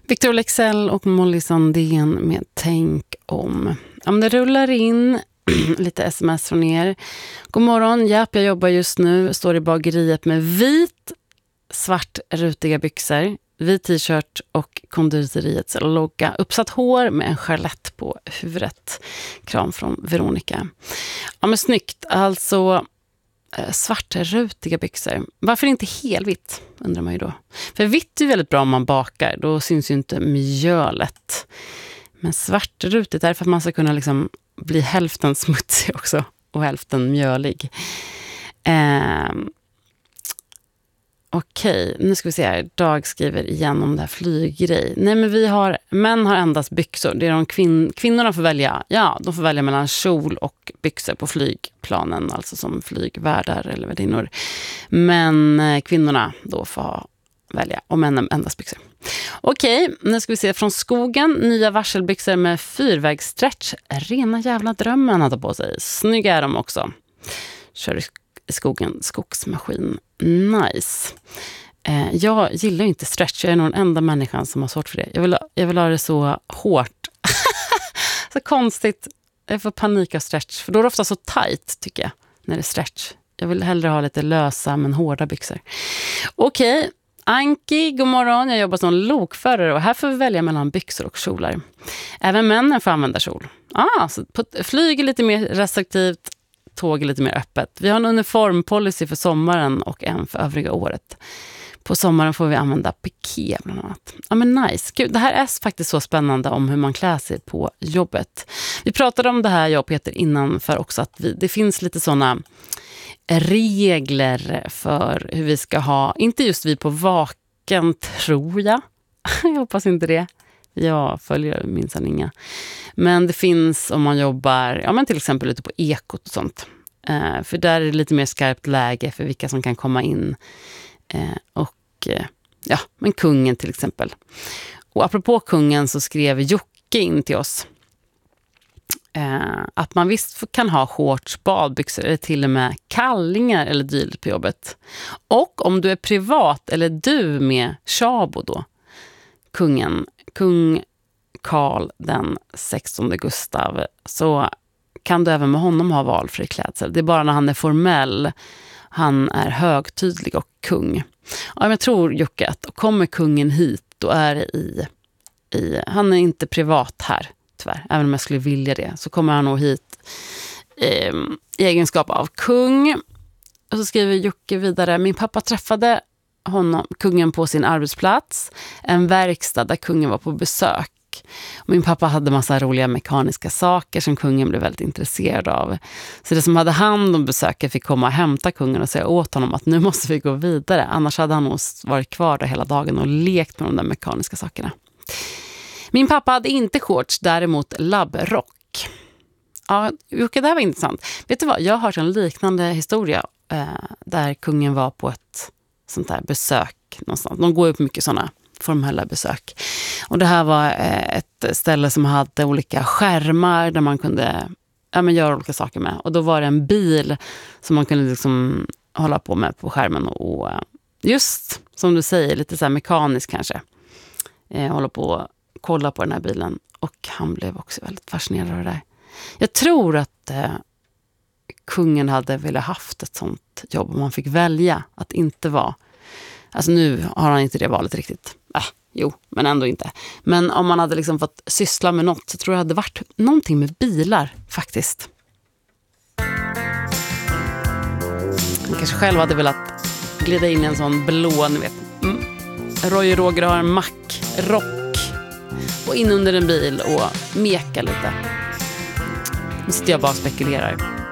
Victor Leksell och Molly Sandén med Tänk om. Om det rullar in lite sms från er. God morgon, japp, jag jobbar just nu. Står i bageriet med svart rutiga byxor, vit t-shirt och konditoriets logga. Uppsatt hår med en charlett på huvudet. Kram från Veronica. Ja, men snyggt. Alltså svartrutiga byxor. Varför inte helvitt, undrar man ju då. För vitt är väldigt bra om man bakar. Då syns ju inte mjölet. Men svartrutigt är för att man ska kunna liksom bli hälften smutsig också. Och hälften mjölig. Okej, nu ska vi se här. Dag skriver igen om det här flyggrej. Nej, men män har endast byxor. Det är de kvinnorna får välja. Ja, de får välja mellan kjol och byxor på flygplanen. Alltså som flygvärdar eller värdinnor. Men kvinnorna då får välja. Och männen endast byxor. Okej, nu ska vi se från skogen. Nya varselbyxor med fyrvägsstretch. Rena jävla drömmen hade på sig. Snygga är de också. Kör i skogen, skogsmaskin. Nice. Jag gillar inte stretch. Jag är nog den enda människan som har svårt för det. Jag vill ha det så hårt. Så konstigt. Jag får panik av stretch. För då är det ofta så tight, tycker jag. När det är stretch. Jag vill hellre ha lite lösa men hårda byxor. Okej. Anki, god morgon. Jag jobbar som lokförare och här får vi välja mellan byxor och kjolar. Även männen får använda kjol. Så flyg är lite mer restriktivt. Tåg är lite mer öppet. Vi har en uniformpolicy för sommaren och en för övriga året. På sommaren får vi använda piké bland annat. Ja, men nice. Gud, det här är faktiskt så spännande om hur man klär sig på jobbet. Vi pratade om det här, jag och Peter, innan för också att det finns lite sådana regler för hur vi ska ha. Inte just vi på vaken, tror jag. Jag hoppas inte det. Jag följer minsann inga. Men det finns om man jobbar, ja men till exempel ute på Ekot och sånt. För där är det lite mer skarpt läge för vilka som kan komma in. Men kungen till exempel. Och apropå kungen så skrev Jocke in till oss. Att man visst kan ha shorts, badbyxor eller till och med kallingar eller dylikt på jobbet. Och om du är privat eller du med Tjabo då. Kung Karl den 16 Gustav, så kan du även med honom ha valfri klädsel. Det är bara när han är formell, han är högtydlig och kung. Ja, men jag tror Jocke att kommer kungen hit, då är det i han är inte privat här tyvärr, även om jag skulle vilja det, så kommer han nog hit i egenskap av kung. Och så skriver Jocke vidare, min pappa träffade kungen på sin arbetsplats, en verkstad där kungen var på besök. Min pappa hade massa roliga mekaniska saker som kungen blev väldigt intresserad av. Så det som hade hand om besöket fick komma och hämta kungen och säga åt honom att nu måste vi gå vidare. Annars hade han nog varit kvar där hela dagen och lekt med de där mekaniska sakerna. Min pappa hade inte shorts, däremot labbrock. Ja, det här var intressant. Vet du vad, jag har hört en liknande historia där kungen var på ett sånt där besök någonstans. De går upp mycket sådana formella besök. Och det här var ett ställe som hade olika skärmar där man kunde göra olika saker med. Och då var det en bil som man kunde liksom hålla på med på skärmen. Och just som du säger, lite så här mekaniskt kanske. Hålla på och kolla på den här bilen. Och han blev också väldigt fascinerad av det där. Jag tror att kungen hade velat haft ett sånt jobb om man fick välja att inte vara. Alltså nu har han inte det valet riktigt. Men ändå inte. Men om man hade liksom fått syssla med något så tror jag det hade varit någonting med bilar faktiskt. Man kanske själv hade velat glida in i en sån blå, ni vet. Roy och Roger har en mackrock och in under en bil och meka lite. Nu sitter jag bara och spekulerar.